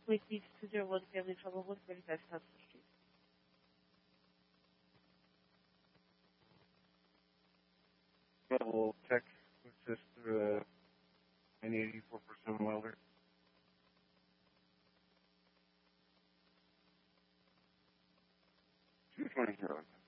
Wait, needs 201 family trouble with 35 Thompson Street. Level tech assist through an 84% welder. 220.